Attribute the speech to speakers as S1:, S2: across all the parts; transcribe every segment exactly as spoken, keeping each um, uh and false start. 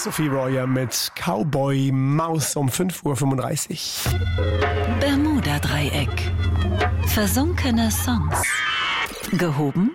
S1: Sophie Royer mit Cowboy Maus um fünf Uhr fünfunddreißig.
S2: Bermuda-Dreieck. Versunkene Songs. Gehoben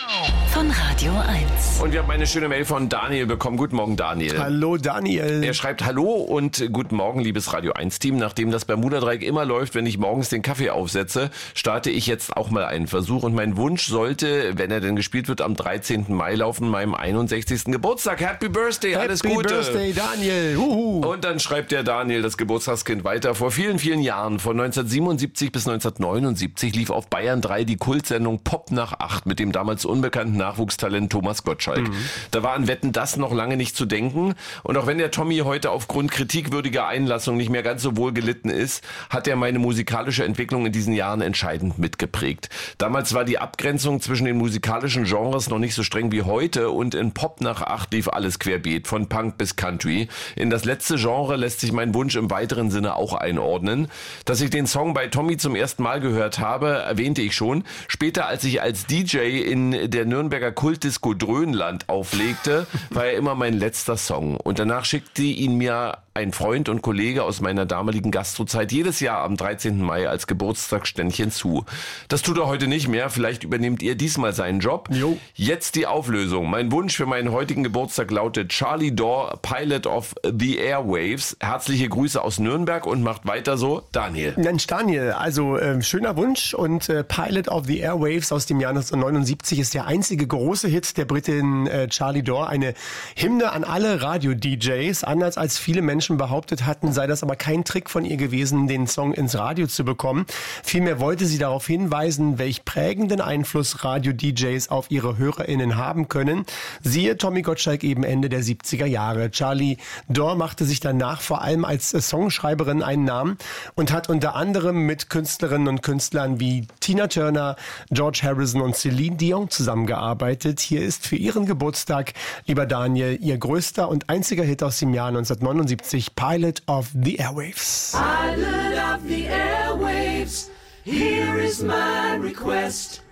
S2: von Radio eins.
S3: Und wir haben eine schöne Mail von Daniel bekommen. Guten Morgen, Daniel.
S1: Hallo, Daniel.
S3: Er schreibt: Hallo und guten Morgen, liebes Radio eins Team. Nachdem das Bermuda-Dreieck immer läuft, wenn ich morgens den Kaffee aufsetze, starte ich jetzt auch mal einen Versuch. Und mein Wunsch sollte, wenn er denn gespielt wird, am dreizehnten Mai laufen, meinem einundsechzigsten Geburtstag. Happy Birthday, alles
S1: Happy
S3: Gute.
S1: Happy Birthday, Daniel. Uhu.
S3: Und dann schreibt der Daniel, das Geburtstagskind, weiter. Vor vielen, vielen Jahren, von neunzehnhundertsiebenundsiebzig bis neunzehnhundertneunundsiebzig, lief auf Bayern drei die Kultsendung Pop nach acht mit dem damals unbekannten Nachwuchstalent Thomas Gottschalk. Mhm. Da war an Wetten, das noch lange nicht zu denken. Und auch wenn der Tommy heute aufgrund kritikwürdiger Einlassung nicht mehr ganz so wohl gelitten ist, hat er meine musikalische Entwicklung in diesen Jahren entscheidend mitgeprägt. Damals war die Abgrenzung zwischen den musikalischen Genres noch nicht so streng wie heute und in Pop nach acht lief alles querbeet, von Punk bis Country. In das letzte Genre lässt sich mein Wunsch im weiteren Sinne auch einordnen. Dass ich den Song bei Tommy zum ersten Mal gehört habe, erwähnte ich schon. Später, als ich als D J in der Nürnberger Kultdisco Dröhnland auflegte, war er immer mein letzter Song. Und danach schickte ihn mir ein Freund und Kollege aus meiner damaligen Gastrozeit jedes Jahr am dreizehnten Mai als Geburtstagsständchen zu. Das tut er heute nicht mehr. Vielleicht übernehmt ihr diesmal seinen Job.
S1: Jo.
S3: Jetzt die Auflösung. Mein Wunsch für meinen heutigen Geburtstag lautet Charlie Dore, Pilot of the Airwaves. Herzliche Grüße aus Nürnberg und macht weiter so. Daniel.
S1: Mensch, Daniel, also äh, schöner Wunsch. Und äh, Pilot of the Airwaves aus dem Jahr neunzehnhundertneunundsiebzig ist der einzige große Hit der Britin äh, Charlie Dore. Eine Hymne an alle Radio-D Js. Anders als viele Menschen behauptet hatten, sei das aber kein Trick von ihr gewesen, den Song ins Radio zu bekommen. Vielmehr wollte sie darauf hinweisen, welch prägenden Einfluss Radio-D Js auf ihre HörerInnen haben können. Siehe Tommy Gottschalk eben Ende der siebziger Jahre. Charlie Dore machte sich danach vor allem als Songschreiberin einen Namen und hat unter anderem mit Künstlerinnen und Künstlern wie Tina Turner, George Harrison und Celine Dion zusammengearbeitet. Hier ist für ihren Geburtstag, lieber Daniel, ihr größter und einziger Hit aus dem Jahr neunzehnhundertneunundsiebzig, Pilot of the Airwaves.
S4: Pilot of the Airwaves, here is my request.